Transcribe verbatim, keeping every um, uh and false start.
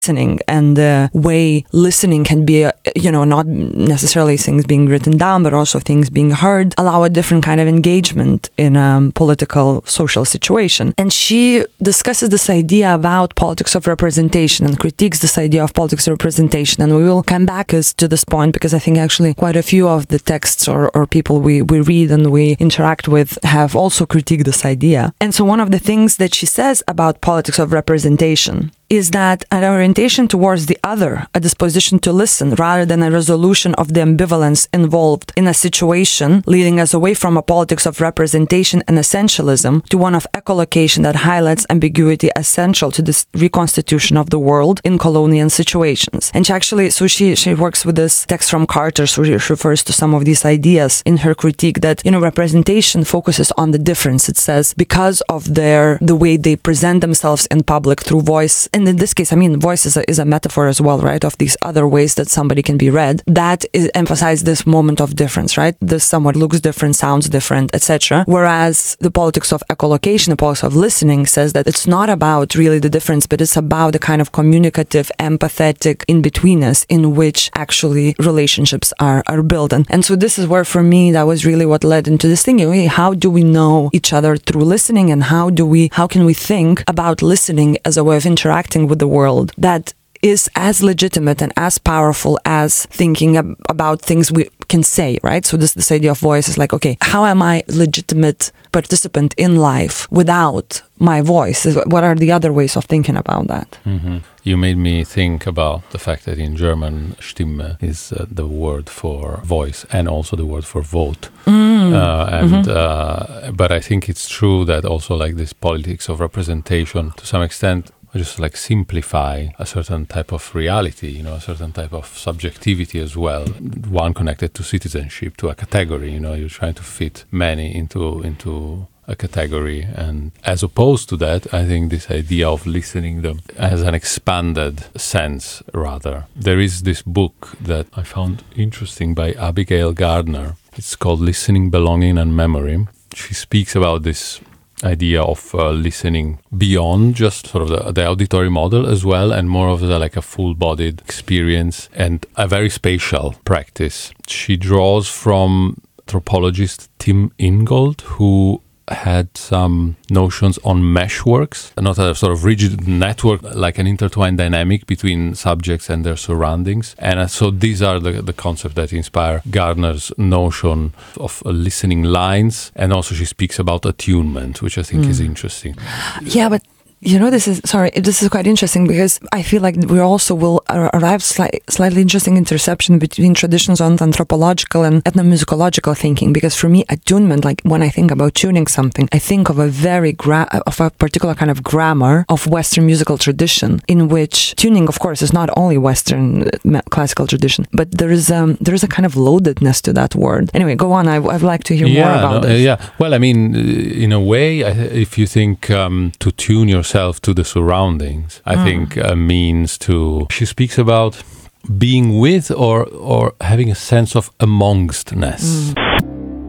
listening and the way listening can be, uh, you know, not necessarily things being written down, but also things being heard, allow a different kind of engagement in a political, social situation. And she discusses this idea about politics of representation and critiques this idea of politics of representation. And we will come back as to this point because I think actually quite a few of the texts or, or people we, we read and we interact with have also critiqued this idea. And so one of the things that she says about politics of representation is that an orientation towards the other, a disposition to listen rather than a resolution of the ambivalence involved in a situation, leading us away from a politics of representation and essentialism to one of echolocation that highlights ambiguity essential to this reconstitution of the world in colonial situations. And she actually, so she, she works with this text from Carter, so she refers to some of these ideas in her critique that, you know, representation focuses on the difference. It says because of their, the way they present themselves in public through voice. And in this case, I mean, voice is a, is a metaphor as well, right, of these other ways that somebody can be read. That is emphasize this moment of difference, right? This somewhat looks different, sounds different, et cetera. Whereas the politics of echolocation, the politics of listening, says that it's not about really the difference, but it's about the kind of communicative, empathetic in-betweenness in which actually relationships are, are built. And, and so this is where, for me, that was really what led into this thing. How do we know each other through listening, and how do we, how can we think about listening as a way of interacting with the world that is as legitimate and as powerful as thinking ab- about things we can say, right? So this this idea of voice is like, okay, how am I a legitimate participant in life without my voice? What are the other ways of thinking about that? Mm-hmm. You made me think about the fact that in German, Stimme is uh, the word for voice and also the word for vote. Mm. Uh, and mm-hmm. uh, but I think it's true that also like this politics of representation, to some extent, just like simplify a certain type of reality, you know, a certain type of subjectivity as well. One connected to citizenship, to a category, you know, you're trying to fit many into into a category. And as opposed to that, I think this idea of listening them has an expanded sense, rather. There is this book that I found interesting by Abigail Gardner. It's called Listening, Belonging and Memory. She speaks about this idea of uh, listening beyond just sort of the, the auditory model as well, and more of the, like a full-bodied experience and a very spatial practice. She draws from anthropologist Tim Ingold, who had some notions on meshworks, not a sort of rigid network, like an intertwined dynamic between subjects and their surroundings. And uh, so these are the, the concepts that inspire Gardner's notion of uh, listening lines. And also she speaks about attunement, which I think mm. is interesting. Yeah, but you know, this is, sorry, this is quite interesting because I feel like we also will arrive sli- slightly interesting interception between traditions on anthropological and ethnomusicological thinking. Because for me, attunement, like when I think about tuning something, I think of a very, gra- of a particular kind of grammar of Western musical tradition, in which tuning, of course, is not only Western uh, classical tradition, but there is, um, there is a kind of loadedness to that word. Anyway, go on. I, I'd like to hear yeah, more about no, this. Uh, yeah, well, I mean, in a way, if you think um, to tune yourself to the surroundings, I mm. think uh, means to, she speaks about being with or or having a sense of amongstness. Mm.